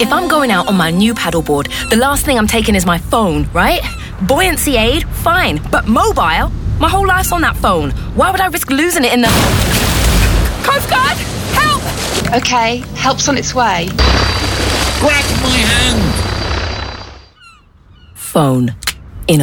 If I'm going out on my new paddleboard, the last thing I'm taking is my phone, right? Buoyancy aid, fine. But mobile? My whole life's on that phone. Why would I risk losing it in the... Coast Guard! Help! Okay, help's on its way. Grab my hand! Phone.